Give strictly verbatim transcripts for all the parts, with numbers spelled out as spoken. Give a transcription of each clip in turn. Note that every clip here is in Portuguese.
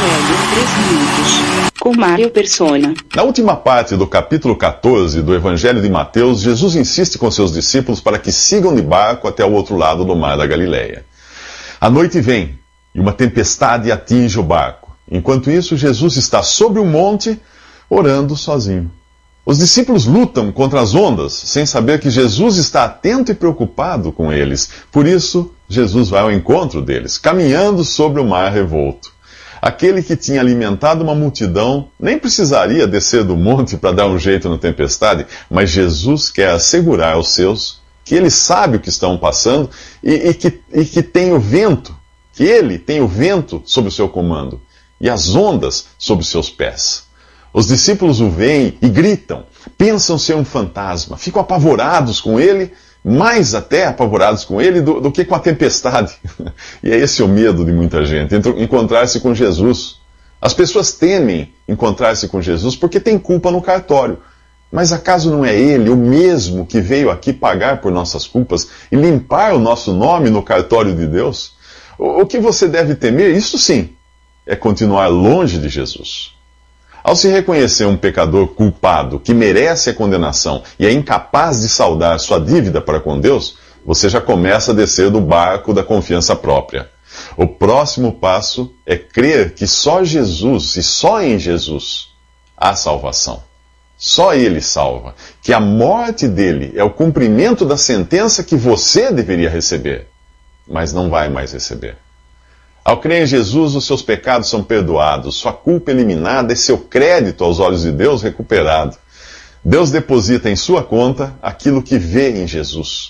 Evangelho em três minutos, com Mário Persona. Na última parte do capítulo quatorze do Evangelho de Mateus, Jesus insiste com seus discípulos para que sigam de barco até o outro lado do mar da Galileia. A noite vem e uma tempestade atinge o barco. Enquanto isso, Jesus está sobre um monte, orando sozinho. Os discípulos lutam contra as ondas, sem saber que Jesus está atento e preocupado com eles. Por isso, Jesus vai ao encontro deles, caminhando sobre o mar revolto. Aquele que tinha alimentado uma multidão nem precisaria descer do monte para dar um jeito na tempestade, mas Jesus quer assegurar aos seus que ele sabe o que estão passando e, e, que, e que tem o vento, que ele tem o vento sob o seu comando e as ondas sob os seus pés. Os discípulos o veem e gritam, pensam ser um fantasma, ficam apavorados com ele, mais até apavorados com ele do, do que com a tempestade. E é esse o medo de muita gente, encontrar-se com Jesus. As pessoas temem encontrar-se com Jesus porque tem culpa no cartório. Mas acaso não é ele o mesmo que veio aqui pagar por nossas culpas e limpar o nosso nome no cartório de Deus? O, o que você deve temer, isso sim, é continuar longe de Jesus. Ao se reconhecer um pecador culpado que merece a condenação e é incapaz de saldar sua dívida para com Deus, você já começa a descer do barco da confiança própria. O próximo passo é crer que só Jesus e só em Jesus há salvação. Só Ele salva. Que a morte dele é o cumprimento da sentença que você deveria receber, mas não vai mais receber. Ao crer em Jesus, os seus pecados são perdoados, sua culpa eliminada e seu crédito aos olhos de Deus recuperado. Deus deposita em sua conta aquilo que vê em Jesus.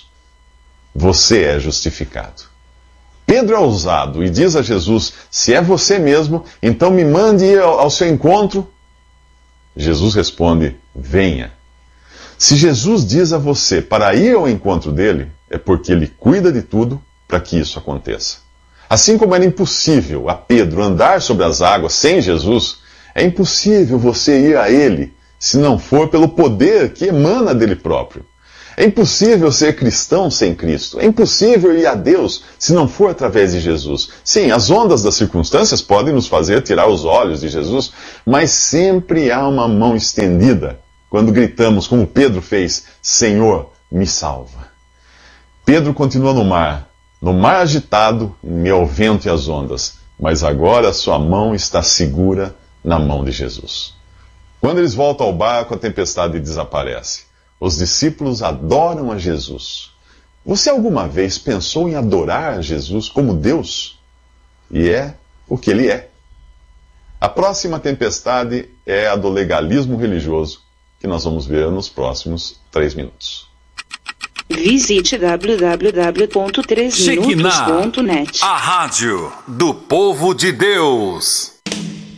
Você é justificado. Pedro é ousado e diz a Jesus, se é você mesmo, então me mande ir ao seu encontro. Jesus responde, venha. Se Jesus diz a você para ir ao encontro dele, é porque ele cuida de tudo para que isso aconteça. Assim como era impossível a Pedro andar sobre as águas sem Jesus, é impossível você ir a ele se não for pelo poder que emana dele próprio. É impossível ser cristão sem Cristo. É impossível ir a Deus se não for através de Jesus. Sim, as ondas das circunstâncias podem nos fazer tirar os olhos de Jesus, mas sempre há uma mão estendida quando gritamos, como Pedro fez, Senhor, me salva. Pedro continua no mar, no mar agitado, em meio ao vento e às ondas, mas agora sua mão está segura na mão de Jesus. Quando eles voltam ao barco, a tempestade desaparece. Os discípulos adoram a Jesus. Você alguma vez pensou em adorar a Jesus como Deus? E é o que ele é. A próxima tempestade é a do legalismo religioso, que nós vamos ver nos próximos três minutos. Visite w w w ponto três minutos ponto net. A rádio do povo de Deus.